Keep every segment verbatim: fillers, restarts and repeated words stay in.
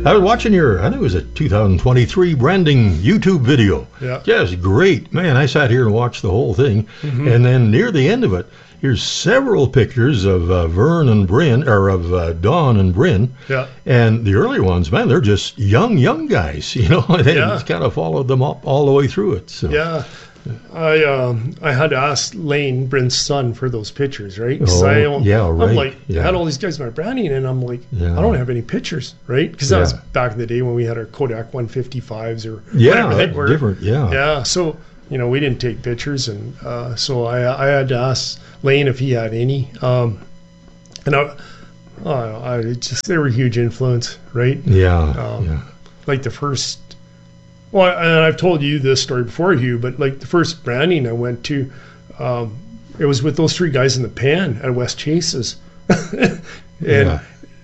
I was watching your, I think it was a two thousand twenty-three branding YouTube video. Yeah. Just great. Man, I sat here and watched the whole thing. Mm-hmm. And then near the end of it, here's several pictures of uh, Vern and Bryn, or of uh, Don and Bryn. Yeah. And the early ones, man, they're just young, young guys, you know. They Yeah. just kind of followed them up all the way through it. So. Yeah. I um I had to ask Lane, Bryn's son, for those pictures, right? 'Cause Oh, I don't, yeah, right. I'm like, Yeah. I had all these guys in my branding, and I'm like, Yeah. I don't have any pictures, right? Because that was Yeah. back in the day when we had our Kodak one fifty-fives or Yeah, whatever they were. different, yeah. Yeah, so, you know, we didn't take pictures, and uh, so I I had to ask Lane if he had any. Um, and I, uh, I just, they were a huge influence, right? Yeah, Um, yeah. Like the first, well, and I've told you this story before, Hugh, but like the first branding I went to, um, it was with those three guys in the pan at West Chase's. and Yeah.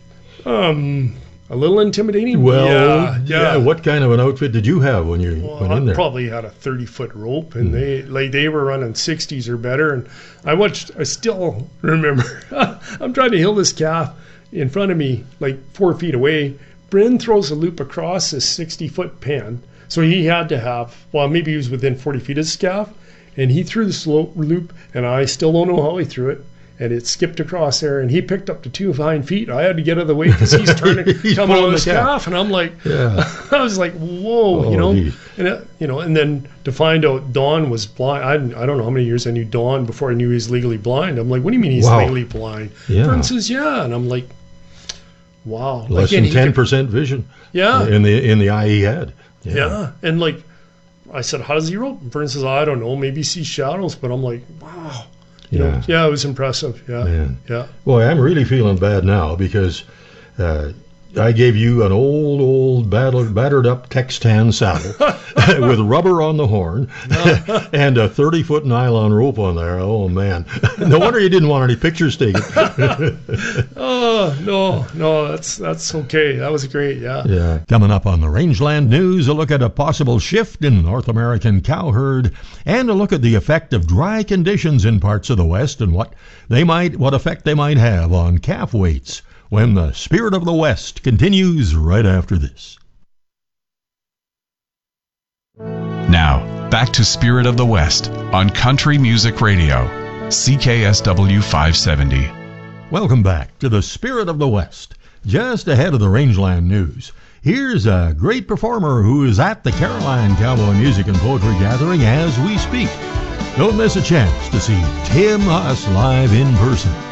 um, a little intimidating. Well, yeah, yeah. What kind of an outfit did you have when you Well, went in I there? probably had a thirty foot rope, and Hmm. they like they were running sixties or better. And I watched. I still remember. I'm trying to hill this calf in front of me, like four feet away. Bryn throws a loop across this sixty foot pan, so he had to have. Well, maybe he was within forty feet of his calf, and he threw the slope loop, and I still don't know how he threw it. And it skipped across there, and he picked up to two fine feet. I had to get out of the way because he's turning, He's coming on pulling his the calf. calf, and I'm like, Yeah. I was like, whoa, Oh, you know, geez. and it, you know, and then to find out Don was blind. I, didn't- I don't know how many years I knew Don before I knew he was legally blind. I'm like, what do you mean he's Wow. legally blind? Yeah. Vern says, yeah, and I'm like, wow, Less like, and than he ten could- percent vision. Yeah. In the in the eye he had. Yeah, and like, I said, how does he rope? And Vern says, I don't know, maybe he sees shadows, but I'm like, wow, you Yeah. know, yeah, it was impressive. Yeah, Man. yeah. Boy, I'm really feeling bad now because uh, I gave you an old, old, battered, battered up Textan saddle with rubber on the horn and a thirty foot nylon rope on there. Oh, man. No wonder you didn't want any pictures taken. Oh no, no, that's that's okay. That was great. Yeah. Yeah. Coming up on the Rangeland News, a look at a possible shift in North American cow herd and a look at the effect of dry conditions in parts of the West and what they might, what effect they might have on calf weights when the Spirit of the West continues right after this. Now, back to Spirit of the West on Country Music Radio, C K S W five seventy. Welcome back to the Spirit of the West. Just ahead of the Rangeland News, here's a great performer who is at the Caroline Cowboy Music and Poetry Gathering as we speak. Don't miss a chance to see Tim Huss live in person.